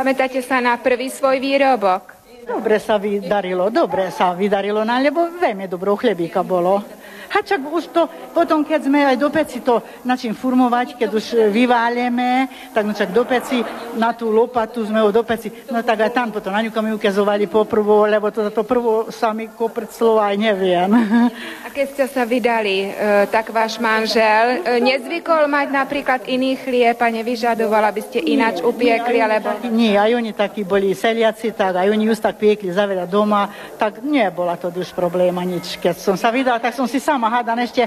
Pamätáte sa na prvý svoj výrobok? Dobre sa vydarilo nám, lebo veľmi dobro chlebíka bolo. A čak už to, potom keď sme aj do peci to načím formovať, keď už vyváleme, tak no čak do peci, na tú lopatu sme ho do peci, no tak aj tam potom Aňuka mi ukazovali poprvo, lebo to prvo sami koprclo aj neviem. A keď ste sa vydali, tak váš manžel nezvykol mať napríklad iný chlieb a nevyžadoval, aby ste ináč upiekli, alebo... Nie, aj oni takí boli seliaci, tak aj oni už tak piekli zaveľa doma, tak nebola to už probléma nič. Keď som sa vydala, tak som si sama hádan ešte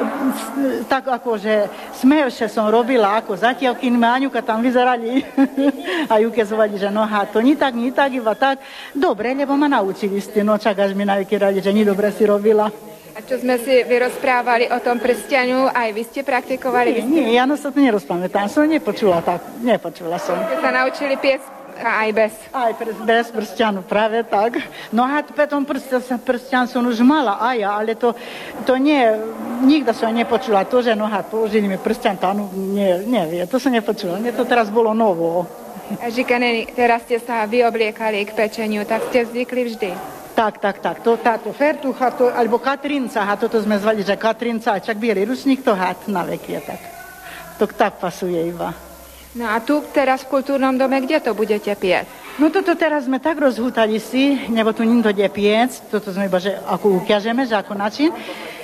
tak akože smelšie som robila, ako zatiaľ, kým ma Aňuka tam vyzerali a ukazovali, že no to ni tak, iba tak. Dobre, lebo ma naučili ste, no čak až mi najvyky radi, že ni dobre si robila. A čo sme si vyrozprávali o tom prstenu, aj vy ste praktikovali? Nie, ja sa to nerozpamätám, nepočula som. Ste sa naučili piesť aj bez? Aj bez prstenu, práve tak. No a potom prsten som už mala aj ja, ale to nie, nikda som nepočula to, že položili mi prsten, to nevie, to som nepočula, mne to teraz bolo novo. A Žikane, teraz ste sa vyobliekali k pečeniu, tak ste zvykli vždy? Tak. Táto fertucha, alebo Katrinca, toto sme zvali, že Katrinca, a čak bielý ručník, to na vekie, tak. To tak pasuje iba. No a tu teraz v kultúrnom dome, kde to budete piec? No toto teraz sme tak rozhútali si, nebo tu nikto kde piec, toto sme iba, že ako ukážeme, že ako način.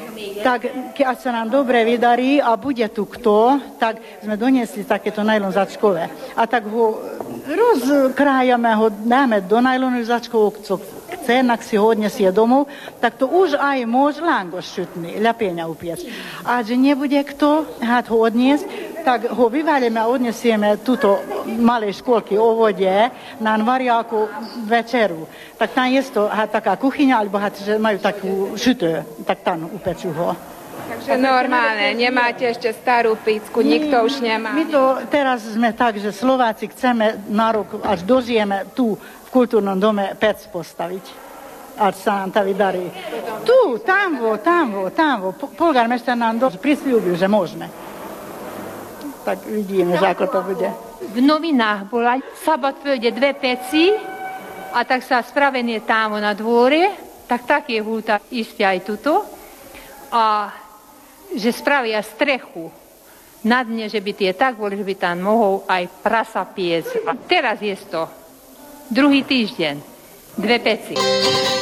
Tak keď sa nám dobre vydarí a bude tu kto, tak sme doniesli takéto najlon začkové. A tak ho rozkrájame, ho dáme do najlonu začkovou, co chce, nak si ho odnesie domov, tak to už aj môže langoš šutný, ľapieňa upiec. A že nebude kto ho odniesť, tak ho vyvalíme a odnesieme túto malej škôlky o vode na variáku večeru. Tak tam je to taká kuchyňa, alebo že majú takú šutú, tak tam upečú ho. Takže normálne, nemáte ešte starú pícku, nikto už nemá. My to teraz sme tak, že Slováci chceme na rok, až dožijeme tu v kultúrnom dome pec postaviť. Až sa nám to vydarí. Tu, tam. Polgármester nám prisľúbil, že môžeme. Tak vidíme, že ako to bude. V novinách bola, sabat pôjde 2 peci a tak sa spravenie tam na dvore, tak je húta isté aj tuto. A že spravia strechu na dne, že by tie tak boli, že by tam mohol aj prasa piec. A teraz je to druhý týždeň, 2 peci.